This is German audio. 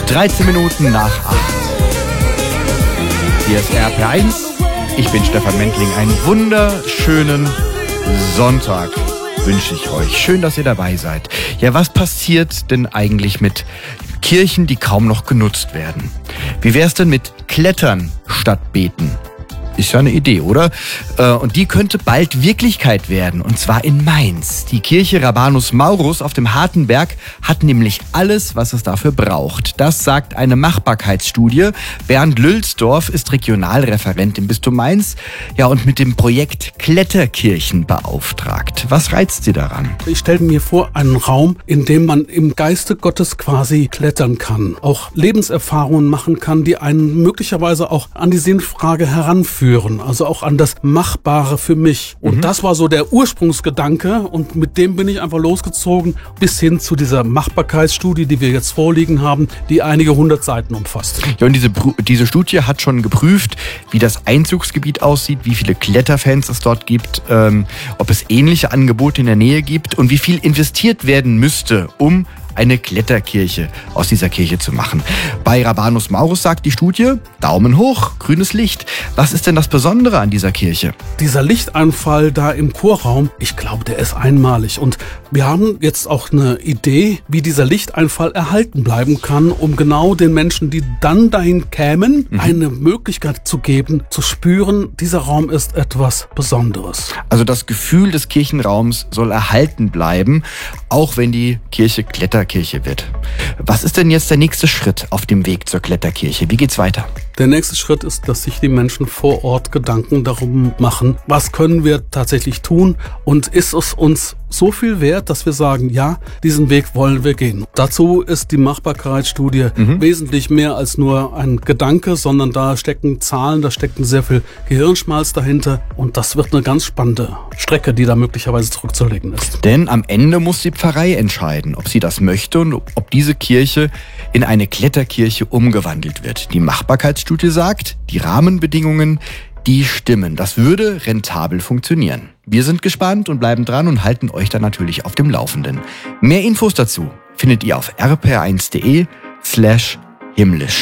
13 Minuten nach 8. Hier ist RPR1. Ich bin Stefan Mentling. Einen wunderschönen Sonntag wünsche ich euch. Schön, dass ihr dabei seid. Ja, was passiert denn eigentlich mit Kirchen, die kaum noch genutzt werden? Wie wär's denn mit Klettern statt Beten? Ist ja eine Idee, oder? Und die könnte bald Wirklichkeit werden, und zwar in Mainz. Die Kirche Rabanus Maurus auf dem Hartenberg hat nämlich alles, was es dafür braucht. Das sagt eine Machbarkeitsstudie. Bernd Lülsdorf ist Regionalreferent im Bistum Mainz, ja, und mit dem Projekt Kletterkirchen beauftragt. Was reizt Sie daran? Ich stelle mir vor, einen Raum, in dem man im Geiste Gottes quasi klettern kann, auch Lebenserfahrungen machen kann, die einen möglicherweise auch an die Sinnfrage heranführen. Also auch an das Machbare für mich. Und das war so der Ursprungsgedanke, und mit dem bin ich einfach losgezogen bis hin zu dieser Machbarkeitsstudie, die wir jetzt vorliegen haben, die einige 100 Seiten umfasst. Ja, und diese Studie hat schon geprüft, wie das Einzugsgebiet aussieht, wie viele Kletterfans es dort gibt, ob es ähnliche Angebote in der Nähe gibt und wie viel investiert werden müsste, um eine Kletterkirche aus dieser Kirche zu machen. Bei Rabanus Maurus sagt die Studie, Daumen hoch, grünes Licht. Was ist denn das Besondere an dieser Kirche? Dieser Lichteinfall da im Chorraum, ich glaube, der ist einmalig. Und wir haben jetzt auch eine Idee, wie dieser Lichteinfall erhalten bleiben kann, um genau den Menschen, die dann dahin kämen, eine Möglichkeit zu geben, zu spüren, dieser Raum ist etwas Besonderes. Also das Gefühl des Kirchenraums soll erhalten bleiben, auch wenn die Kirche Kletterkirche wird. Was ist denn jetzt der nächste Schritt auf dem Weg zur Kletterkirche? Wie geht's weiter? Der nächste Schritt ist, dass sich die Menschen vor Ort Gedanken darum machen, was können wir tatsächlich tun, und ist es uns so viel wert, dass wir sagen, ja, diesen Weg wollen wir gehen. Dazu ist die Machbarkeitsstudie wesentlich mehr als nur ein Gedanke, sondern da stecken Zahlen, da steckt sehr viel Gehirnschmalz dahinter, und das wird eine ganz spannende Strecke, die da möglicherweise zurückzulegen ist. Denn am Ende muss die Pfarrei entscheiden, ob sie das möchte und ob diese Kirche in eine Kletterkirche umgewandelt wird. Die Machbarkeitsstudie sagt, die Rahmenbedingungen, die stimmen. Das würde rentabel funktionieren. Wir sind gespannt und bleiben dran und halten euch dann natürlich auf dem Laufenden. Mehr Infos dazu findet ihr auf rpr1.de/himmlisch.